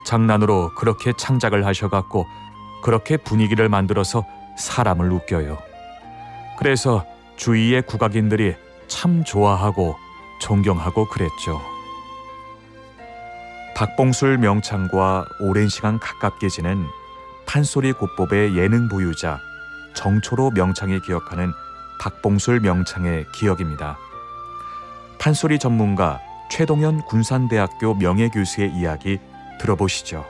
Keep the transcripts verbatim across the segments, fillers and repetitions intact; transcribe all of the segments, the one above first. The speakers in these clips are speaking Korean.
장난으로 그렇게 창작을 하셔갖고 그렇게 분위기를 만들어서 사람을 웃겨요. 그래서 주위의 국악인들이 참 좋아하고 존경하고 그랬죠. 박봉술 명창과 오랜 시간 가깝게 지낸 판소리 고법의 예능 보유자 정초로 명창이 기억하는 박봉술 명창의 기억입니다. 판소리 전문가 최동현 군산대학교 명예교수의 이야기 들어보시죠.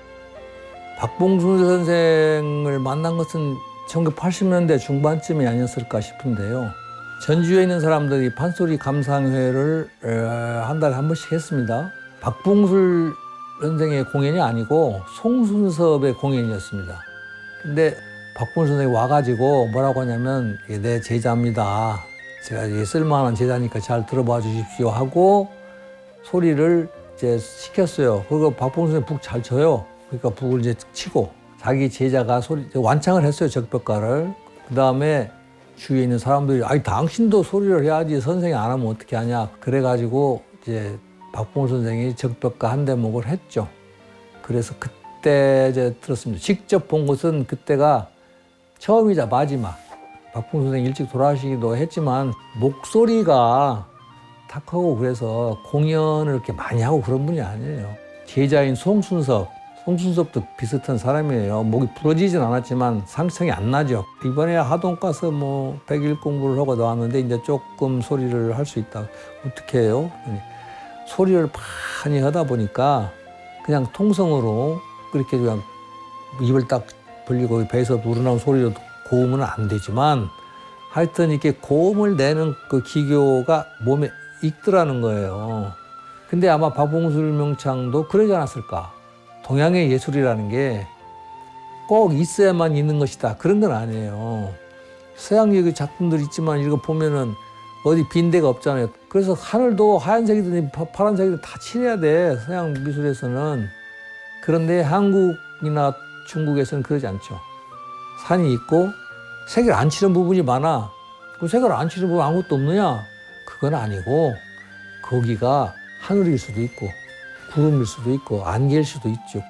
박봉술 선생을 만난 것은 천구백팔십 년대 중반쯤이 아니었을까 싶은데요. 전주에 있는 사람들이 판소리 감상회를 한 달에 한 번씩 했습니다. 박봉술 선생의 공연이 아니고 송순섭의 공연이었습니다. 근데 박봉술 선생이 와가지고 뭐라고 하냐면 내 제자입니다. 제가 쓸만한 제자니까 잘 들어봐 주십시오 하고 소리를 이제 시켰어요. 그리고 박봉술 선생이 북 잘 쳐요. 그러니까 북을 이제 치고 자기 제자가 소리 완창을 했어요. 적벽가를. 그 다음에 주위에 있는 사람들이 아니 당신도 소리를 해야지 선생이 안 하면 어떻게 하냐. 그래가지고 이제 박봉술 선생이 적벽가 한 대목을 했죠. 그래서 그때 이제 들었습니다. 직접 본 것은 그때가 처음이자 마지막. 박봉술 선생이 일찍 돌아가시기도 했지만 목소리가 탁하고 그래서 공연을 이렇게 많이 하고 그런 분이 아니에요. 제자인 송순섭, 송순섭도 비슷한 사람이에요. 목이 부러지진 않았지만 상성이 안 나죠. 이번에 하동 가서 뭐 백 일 공부를 하고 나왔는데 이제 조금 소리를 할 수 있다. 어떻게 해요? 소리를 많이 하다 보니까 그냥 통성으로 그렇게 그냥 입을 딱 벌리고 배에서 우러나온 소리로 고음은 안 되지만 하여튼 이렇게 고음을 내는 그 기교가 몸에 익더라는 거예요. 근데 아마 박봉술 명창도 그러지 않았을까. 동양의 예술이라는 게 꼭 있어야만 있는 것이다. 그런 건 아니에요. 서양 예술 작품들 있지만 이거 보면은 어디 빈 데가 없잖아요. 그래서 하늘도 하얀색이든 파란색이든 다 칠해야 돼. 서양 미술에서는. 그런데 한국이나 중국에서는 그러지 않죠. 산이 있고 색을 안 칠한 부분이 많아. 그 색을 안 칠한 부분 아무것도 없느냐? 그건 아니고 거기가 하늘일 수도 있고 구름일 수도 있고 안개일 수도 있죠.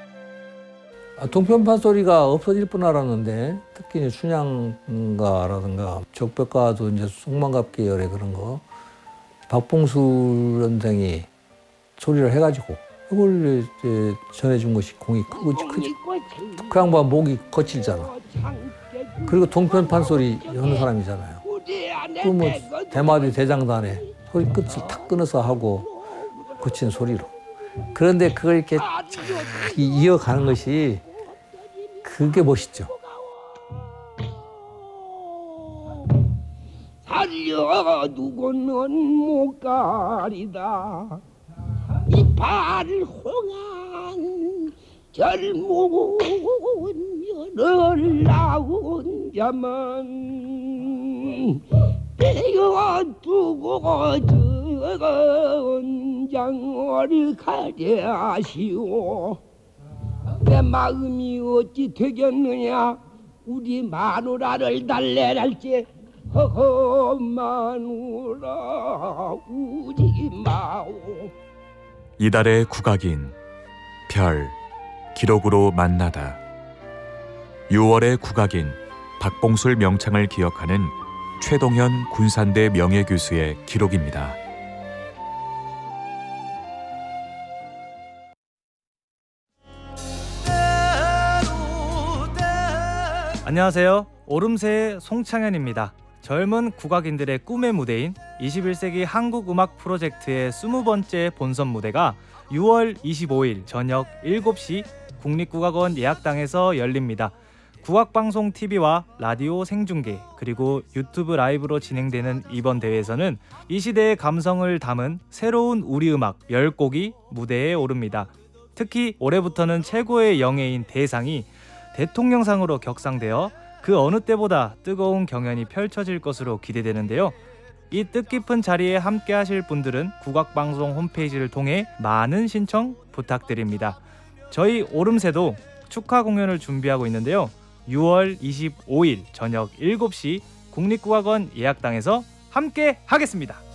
동편판 소리가 없어질 뻔 알았는데 특히 춘향가라든가 적벽가도 이제 송만갑 계열의 그런 거 박봉술 선생이 소리를 해가지고 그걸 이제 전해준 것이 공이 크고 크지. 그 양반 목이 거칠잖아. 그리고 동편판 소리 하는 사람이잖아요. 그 뭐 대마디 대장단에 소리 끝을 탁 끊어서 하고 거친 소리로. 그런데 그걸 이렇게 이어가는 것이 그게 멋있죠. 살려두고는 못 가리다 이팔 홍한 젊은 여를 나온 자만 빼어두고 적은 장을 가려하시오. 내 마음이 어찌 되겠느냐 우리 마누라를 달래랄지 허허 마누라 우리 마오. 이달의 국악인 별 기록으로 만나다. 유월의 국악인 박봉술 명창을 기억하는 최동현 군산대 명예교수의 기록입니다. 안녕하세요. 오름세의 송창현입니다. 젊은 국악인들의 꿈의 무대인 이십일 세기 한국음악 프로젝트의 스무 번째 본선 무대가 유월 이십오일 저녁 일곱 시 국립국악원 예약당에서 열립니다. 국악방송 티비와 라디오 생중계 그리고 유튜브 라이브로 진행되는 이번 대회에서는 이 시대의 감성을 담은 새로운 우리음악 열 곡이 무대에 오릅니다. 특히 올해부터는 최고의 영예인 대상이 대통령상으로 격상되어 그 어느 때보다 뜨거운 경연이 펼쳐질 것으로 기대되는데요. 이 뜻깊은 자리에 함께 하실 분들은 국악방송 홈페이지를 통해 많은 신청 부탁드립니다. 저희 오름세도 축하 공연을 준비하고 있는데요. 유월 이십오일 저녁 일곱 시 국립국악원 예약당에서 함께 하겠습니다.